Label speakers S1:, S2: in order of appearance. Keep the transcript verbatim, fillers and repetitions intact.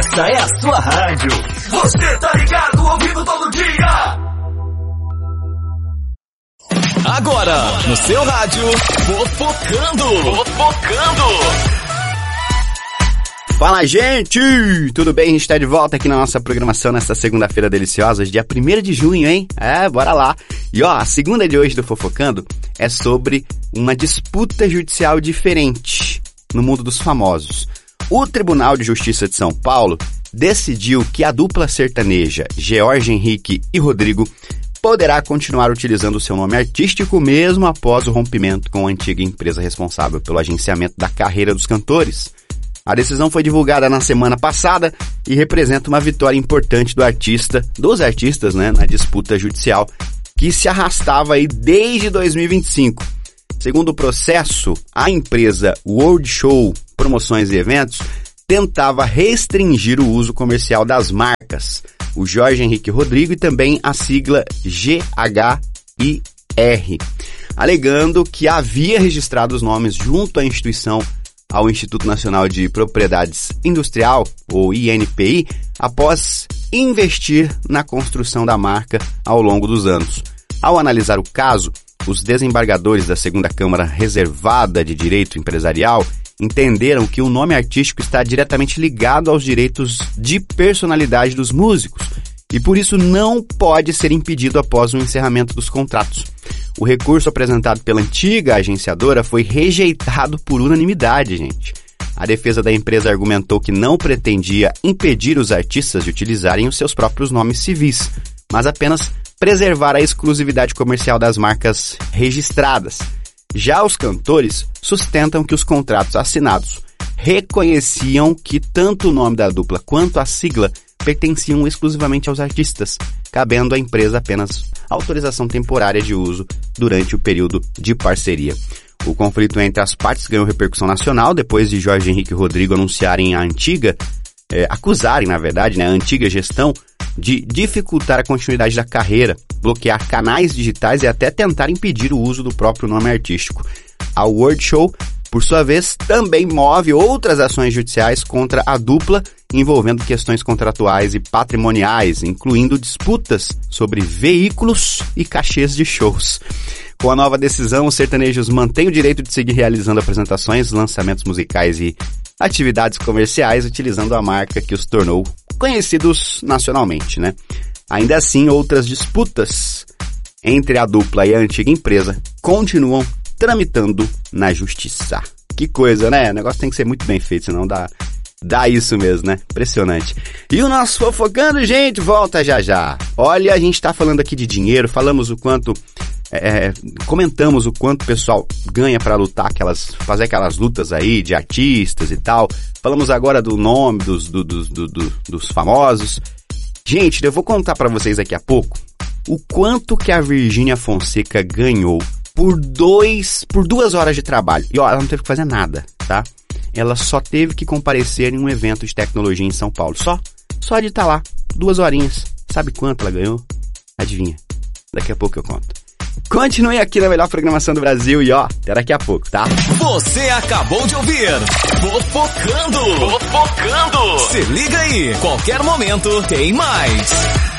S1: Essa é a sua rádio. Você tá ligado, ouvindo todo dia.
S2: Agora, no seu rádio, Fofocando. Fofocando.
S3: Fala, gente! Tudo bem? A gente tá de volta aqui na nossa programação nesta segunda-feira deliciosa, dia primeiro de junho, hein? É, bora lá! E ó, a segunda de hoje do Fofocando é sobre uma disputa judicial diferente no mundo dos famosos. O Tribunal de Justiça de São Paulo decidiu que a dupla sertaneja George Henrique e Rodrigo poderá continuar utilizando o seu nome artístico mesmo após o rompimento com a antiga empresa responsável pelo agenciamento da carreira dos cantores. A decisão foi divulgada na semana passada e representa uma vitória importante do artista, dos artistas, né, na disputa judicial que se arrastava aí desde dois mil e vinte e cinco. Segundo o processo, a empresa World Show Promoções e Eventos tentava restringir o uso comercial das marcas, o Jorge Henrique Rodrigo e também a sigla G H I R, alegando que havia registrado os nomes junto à instituição ao Instituto Nacional de Propriedades Industrial, ou I N P I, após investir na construção da marca ao longo dos anos. Ao analisar o caso, os desembargadores da segunda Câmara Reservada de Direito Empresarial entenderam que o nome artístico está diretamente ligado aos direitos de personalidade dos músicos e por isso não pode ser impedido após o encerramento dos contratos. O recurso apresentado pela antiga agenciadora foi rejeitado por unanimidade, gente. A defesa da empresa argumentou que não pretendia impedir os artistas de utilizarem os seus próprios nomes civis, mas apenas preservar a exclusividade comercial das marcas registradas. Já os cantores sustentam que os contratos assinados reconheciam que tanto o nome da dupla quanto a sigla pertenciam exclusivamente aos artistas, cabendo à empresa apenas autorização temporária de uso durante o período de parceria. O conflito entre as partes ganhou repercussão nacional depois de Jorge Henrique e Rodrigo anunciarem a antiga, é, acusarem, na verdade, né, a antiga gestão de dificultar a continuidade da carreira, bloquear canais digitais e até tentar impedir o uso do próprio nome artístico. A World Show, por sua vez, também move outras ações judiciais contra a dupla, envolvendo questões contratuais e patrimoniais, incluindo disputas sobre veículos e cachês de shows. Com a nova decisão, os sertanejos mantêm o direito de seguir realizando apresentações, lançamentos musicais e atividades comerciais, utilizando a marca que os tornou conhecidos nacionalmente, né? Ainda assim, outras disputas entre a dupla e a antiga empresa continuam tramitando na justiça. Que coisa, né? O negócio tem que ser muito bem feito, senão dá, dá isso mesmo, né? Impressionante. E o nosso Fofocando, gente, volta já já. Olha, a gente tá falando aqui de dinheiro, falamos o quanto... É, comentamos o quanto o pessoal ganha pra lutar, aquelas, fazer aquelas lutas aí de artistas e tal. Falamos agora do nome dos, do, do, do, do, dos famosos. Gente, eu vou contar pra vocês daqui a pouco o quanto que a Virgínia Fonseca ganhou por dois, por duas horas de trabalho. E ó, ela não teve que fazer nada, tá? Ela só teve que comparecer em um evento de tecnologia em São Paulo. Só, só de estar lá, duas horinhas. Sabe quanto ela ganhou? Adivinha? Daqui a pouco eu conto. Continue aqui na melhor programação do Brasil e ó, até daqui a pouco, tá?
S2: Você acabou de ouvir Fofocando. Fofocando. Se liga aí, qualquer momento tem mais.